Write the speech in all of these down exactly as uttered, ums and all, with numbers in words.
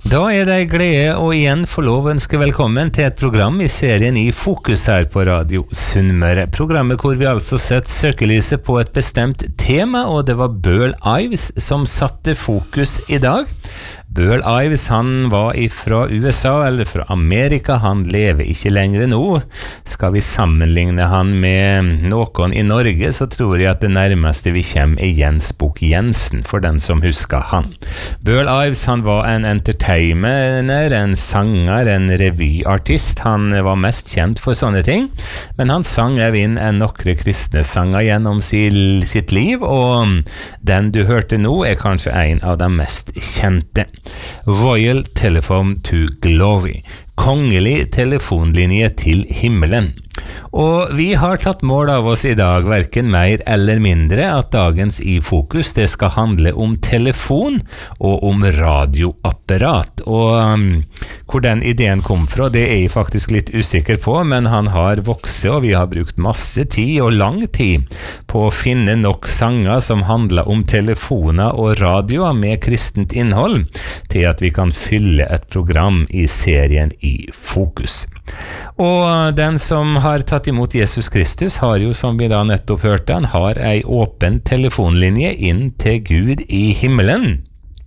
Da er det en glede å igjen få lov å ønske velkommen til et program i serien I Fokus her på Radio Sunnmøre. Programmet hvor vi altså setter søkelyset på et bestemt tema, og det var Burl Ives som satte fokus I dag. Burl Ives, han var fra U S A, eller fra Amerika, han lever ikke lenger nå. Skal vi sammenligne han med noen I Norge, så tror jeg at det nærmeste vi kommer er Jens Bukk Jensen, for den som husker han. Burl Ives, han var en entertainer, en sanger, en revyartist. Han var mest kjent for sånne ting, men han sang av inn en nokre kristne sanger gjennom sitt liv, og den du hørte nå er kanskje en av de mest kjente. Royal Telephone to Glory, kongelig telefonlinje til himmelen. Og vi har tatt mål av oss I dag, hverken mer eller mindre, at dagens I Fokus det skal handle om telefon og om radioapparat. Og um, hvor den ideen kom fra, det er jeg faktisk litt usikker på, men han har vokst, og vi har brukt masse tid og lang tid på å finne nok sanger som handler om telefoner og radioer med kristent innhold, til at vi kan fylle et program I serien I Fokus. Og den som har tatt imot Jesus Kristus har jo, som vi da nettopp hørte, han har ei åpen telefonlinje inn til Gud I himmelen.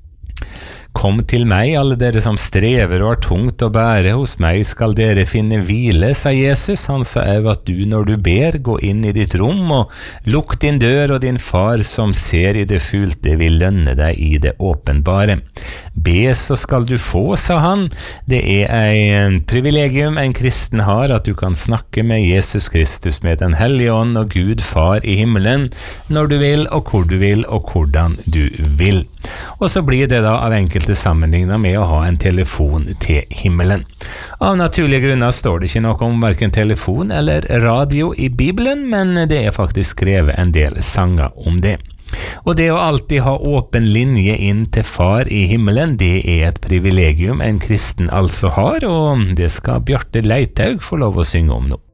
Kom til meg, alle dere som strever og har tungt å bære, hos meg skal dere finne hvile, sa Jesus. Han sa av at du, når du ber, gå inn I ditt rom og lukk din dør, og din far som ser I det skjulte vil lønne deg I det åpenbare. Be, så skal du få, sa han. Det er en privilegium en kristen har, at du kan snakke med Jesus Kristus, med den hellige ånd og Gud far I himmelen, når du vil, og hvor du vil, og hvordan du vil. Og så blir det da av enkelte sammenlignet med å ha en telefon til himmelen. Av naturlige grunner står det ikke noe om hverken telefon eller radio I Bibelen, men det er faktisk skrevet en del sanger om det. Og det å alltid ha åpen linje inn til far I himmelen, det er et privilegium en kristen altså har, og det skal Bjarte Leithaug få lov å synge om nå.